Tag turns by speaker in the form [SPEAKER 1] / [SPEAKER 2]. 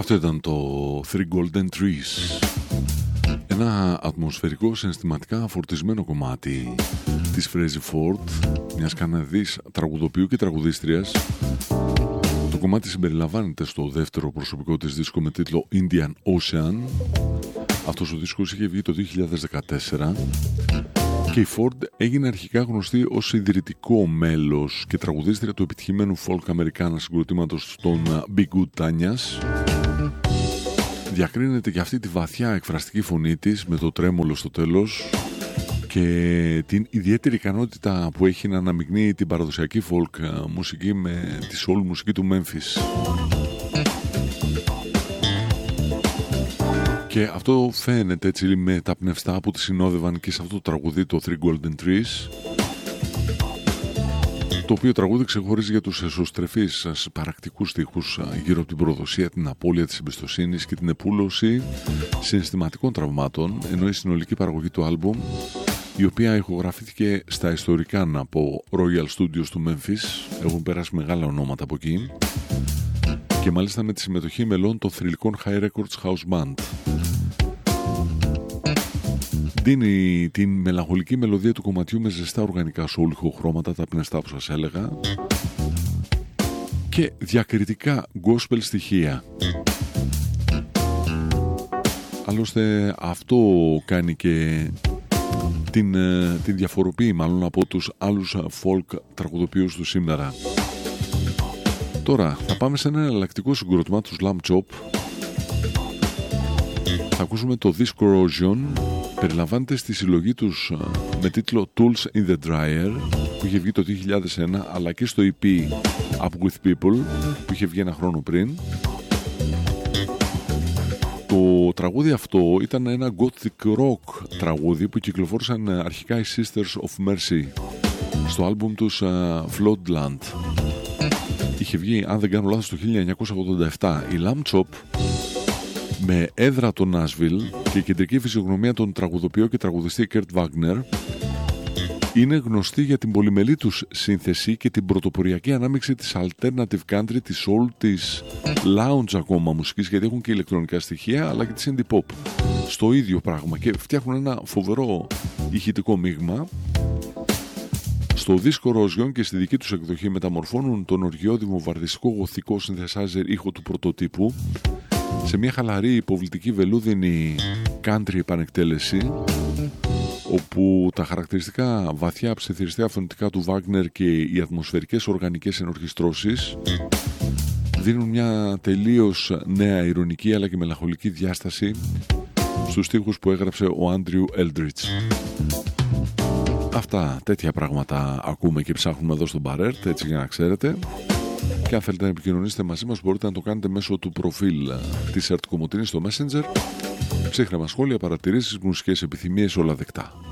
[SPEAKER 1] Αυτό ήταν το Three Golden Trees. Ένα ατμοσφαιρικό, συναισθηματικά φορτισμένο κομμάτι της Frazzy Ford, μιας Καναδής τραγουδοποιού και τραγουδίστριας. Το κομμάτι συμπεριλαμβάνεται στο δεύτερο προσωπικό της δίσκο με τίτλο Indian Ocean. Αυτός ο δίσκος είχε βγει το 2014 και η Ford έγινε αρχικά γνωστή ως ιδρυτικό μέλος και τραγουδίστρια του επιτυχημένου folk αμερικάνα συγκροτήματος των Big Good Tanyas. Διακρίνεται και αυτή τη βαθιά εκφραστική φωνή της με το τρέμολο στο τέλος και την ιδιαίτερη ικανότητα που έχει να αναμειγνύει την παραδοσιακή folk μουσική με τη soul μουσική του Memphis. Και αυτό φαίνεται έτσι με τα πνευστά που τη συνόδευαν και σε αυτό το τραγουδί, το Three Golden Trees, το οποίο τραγούδι ξεχωρίζει για τους εσωστρεφείς παρακτικούς στίχους γύρω από την προδοσία, την απώλεια της εμπιστοσύνης και την επούλωση συναισθηματικών τραυμάτων, ενώ η συνολική παραγωγή του άλμπουμ, η οποία ηχογραφήθηκε στα ιστορικά από Royal Studios του Memphis, έχουν περάσει μεγάλα ονόματα από εκεί, και μάλιστα με τη συμμετοχή μελών των θρυλικών High Records House Band. Δίνει την μελαγχολική μελωδία του κομματιού με ζεστά οργανικά soul ηχοχρώματα, τα πνευστά που σας έλεγα, και διακριτικά gospel στοιχεία. Άλλωστε αυτό κάνει και την διαφοροποιεί μάλλον από τους άλλους folk τραγουδοποιούς του σήμερα. Τώρα θα πάμε σε ένα εναλλακτικό συγκρότημα, τους Lamb Chop. Θα ακούσουμε το This Corrosion. Περιλαμβάνεται στη συλλογή τους με τίτλο Tools in the Dryer που είχε βγει το 2001, αλλά και στο EP Up With People που είχε βγει ένα χρόνο πριν. Το τραγούδι αυτό ήταν ένα gothic rock τραγούδι που κυκλοφόρησαν αρχικά οι Sisters of Mercy στο άλμπουμ τους Floodland. Είχε βγει, αν δεν κάνω λάθος, το 1987. Η Lamb Chop, με έδρα το Nashville και κεντρική φυσιογνωμία των τραγουδοποιό και τραγουδιστή Kurt Wagner, είναι γνωστή για την πολυμελή τους σύνθεση και την πρωτοποριακή ανάμειξη της alternative country, της soul, της lounge ακόμα μουσικής, γιατί έχουν και ηλεκτρονικά στοιχεία, αλλά και της indie pop στο ίδιο πράγμα και φτιάχνουν ένα φοβερό ηχητικό μείγμα. Στο δίσκο Corrosion και στη δική τους εκδοχή μεταμορφώνουν τον οργιώδη βομβαρδιστικό γοθικό synthesizer ήχο του πρωτοτύπου σε μια χαλαρή υποβλητική βελούδινη country επανεκτέλεση, όπου τα χαρακτηριστικά βαθιά ψιθυριστικά φωνητικά του Wagner και οι ατμοσφαιρικές οργανικές ενορχιστρώσεις δίνουν μια τελείως νέα ηρωνική αλλά και μελαγχολική διάσταση στους στίχους που έγραψε ο Άντριου Έλντριτς. Αυτά, τέτοια πράγματα ακούμε και ψάχνουμε εδώ στον Παρέρτ, έτσι για να ξέρετε. Και αν θέλετε να επικοινωνήσετε μαζί μας, μπορείτε να το κάνετε μέσω του προφίλ της ΕΡΤ Κομοτηνής στο Messenger. Ψύχραμα, σχόλια, παρατηρήσεις, μουσικές επιθυμίες, όλα δεκτά.